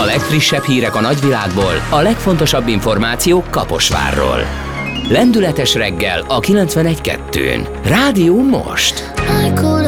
legfrissebb hírek a nagyvilágból, a legfontosabb információk Kaposvárról. Lendületes reggel a 91.2-n. Rádió most!